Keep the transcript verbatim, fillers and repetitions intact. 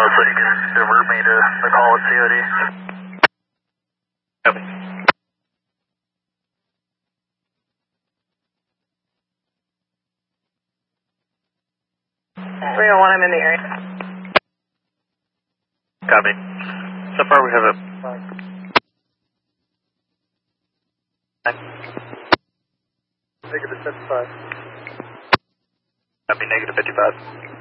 close so you can divert me to the call at C O D. Copy. three oh one, I'm in the area. Copy. So far we have a... Negative fifty-five. Copy, negative fifty-five.